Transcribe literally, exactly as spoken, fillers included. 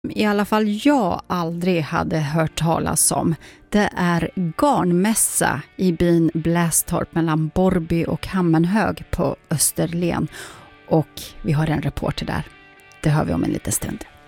i alla fall jag aldrig hade hört talas om. Det är garnmässa i byn Blästorp mellan Borby och Hammenhög på Österlen. Och vi har en reporter där. Det hör vi om en liten stund.